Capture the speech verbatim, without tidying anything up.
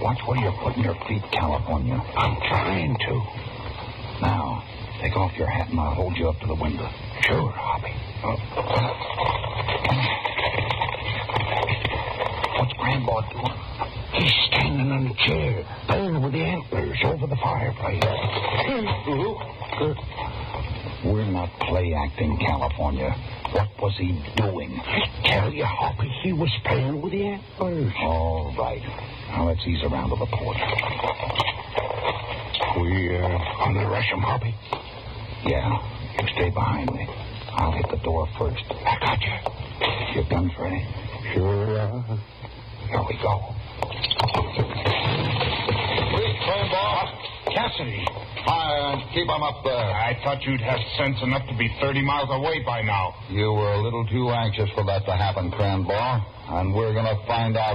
Watch where you're putting your feet, California. I'm trying to. Now, take off your hat and I'll hold you up to the window. Sure, Hoppy. Oh. What's Grandpa doing? He's standing on the chair, playing with the antlers over the fireplace. We're not play acting, California. What was he doing? I tell you, Hoppy, he was playing with the antlers. All right. Now let's ease around to the porch. We, uh, on the rush him, Hoppy? Yeah. You stay behind me. I'll hit the door first. I got you. Your guns ready? Sure. Uh, Here we go. Wait, Grandpa. Cassidy. Hi, uh, keep him up there. I thought you'd have sense enough to be thirty miles away by now. You were a little too anxious for that to happen, Cranball. And we're going to find out